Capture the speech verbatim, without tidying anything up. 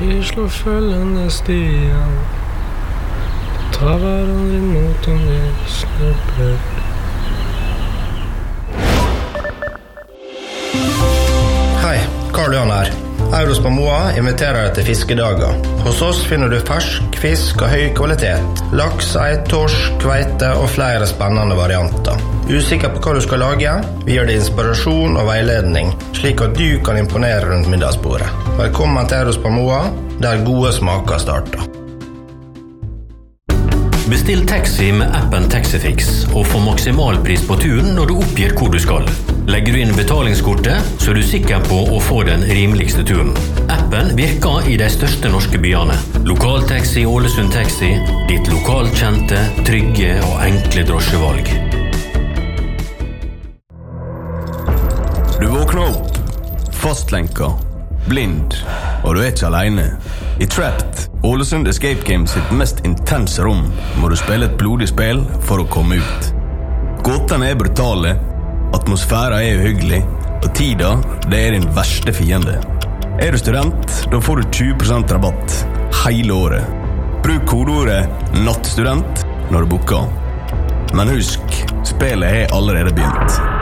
Vi slår følgende stier, tar hverandre imot om vi snubler. Hei, Karl Johan her. Euros på Moa inviterer deg til fiskedager. Hos oss finner du fersk fisk av høy kvalitet. Laks, ei, torsk, kveite og flere spennende varianter. Usikker på hva du skal lage? Vi gir deg inspirasjon og veiledning, slik at du kan imponere rundt middagsbordet. Velkommen til Euros på Moa, der gode smaker starter. Bestill taxi med appen Taxifix og få maksimal pris på turen når du oppgir hvor du skal. Legger du inn betalingskortet, så er du sikker på å få den rimeligste turen. Appen virker i de største norske byene. Lokaltaxi Ålesund Taxi, ditt lokalkjente, trygge og enkle drosjevalg. Du våkner opp, fastlenka, blind, og du er ikke alene. I Trapped, Ålesund Escape Games sitt mest intense rom, må du spille et blodig spill for å komme ut. Gåtene er brutale, atmosfæra er uhyggelig, og tida, det er din verste fiende. Er du student, da får du tjue prosent rabatt hele året. Bruk kodeordet nattstudent når du booker. Men husk, spillet er allerede begynt.